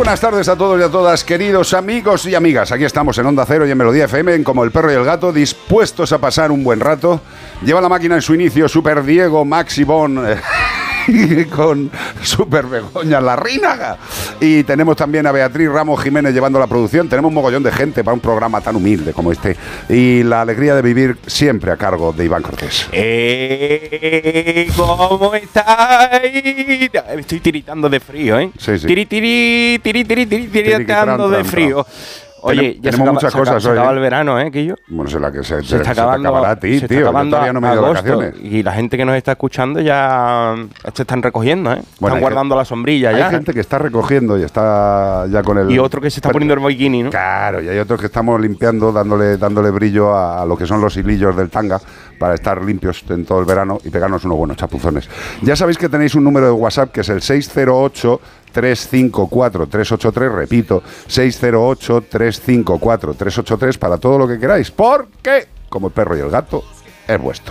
buenas tardes a todos y a todas, queridos amigos y amigas. Aquí estamos en Onda Cero y en Melodía FM, en Como el Perro y el Gato, dispuestos a pasar un buen rato. Lleva la máquina en su inicio Super Diego Maxi Bon con Super Begoña Larrínaga. Y tenemos también a Beatriz Ramos Jiménez llevando la producción. Tenemos un mogollón de gente para un programa tan humilde como este. Y la alegría de vivir siempre a cargo de Iván Cortés. ¿Cómo estáis? Estoy tiritando de frío, ¿eh? Sí, sí. Tiritando de frío. Oye, ya tenemos muchas cosas se hoy. acaba el verano, ¿eh? Que yo. Bueno, se está acabando, acabará a ti, se tío. está acabando Yo todavía no me he ido de vacaciones. Y la gente que nos está escuchando ya se están recogiendo, ¿eh? Bueno, están guardando la sombrilla ya. Hay gente que está recogiendo y está ya con el... Y otro que se está poniendo el bikini, ¿no? Claro, y hay otros que estamos limpiando, dándole brillo a lo que son los hilillos del tanga para estar limpios en todo el verano y pegarnos unos buenos chapuzones. Ya sabéis que tenéis un número de WhatsApp que es el 608-354-383, repito, 608-354-383 para todo lo que queráis, porque, como el perro y el gato, es vuestro.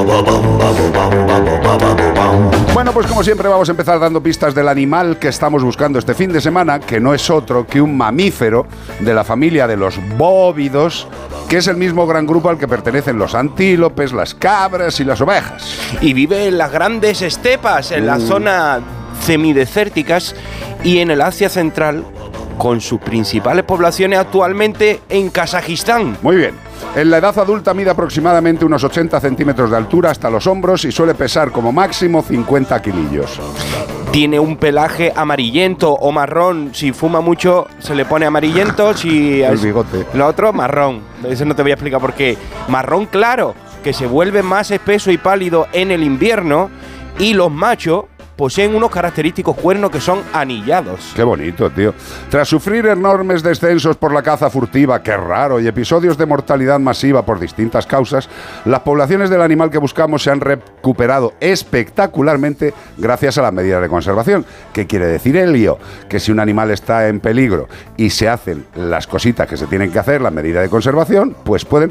Bueno, pues como siempre vamos a empezar dando pistas del animal que estamos buscando este fin de semana, que no es otro que un mamífero de la familia de los bóvidos, que es el mismo gran grupo al que pertenecen los antílopes, las cabras y las ovejas. Y vive en las grandes estepas, en la zona semidesérticas y en el Asia Central, con sus principales poblaciones actualmente en Kazajistán. Muy bien. En la edad adulta mide aproximadamente unos 80 centímetros de altura hasta los hombros y suele pesar como máximo 50 kilillos. Tiene un pelaje amarillento o marrón. Si fuma mucho se le pone amarillento, si el bigote. Lo otro marrón. Eso no te voy a explicar por qué. Marrón claro, que se vuelve más espeso y pálido en el invierno, y los machos poseen unos característicos cuernos que son anillados. Qué bonito, tío. Tras sufrir enormes descensos por la caza furtiva, qué raro, y episodios de mortalidad masiva por distintas causas, las poblaciones del animal que buscamos se han recuperado espectacularmente gracias a las medidas de conservación. ¿Qué quiere decir, Elio? Que si un animal está en peligro y se hacen las cositas que se tienen que hacer, las medidas de conservación, pues pueden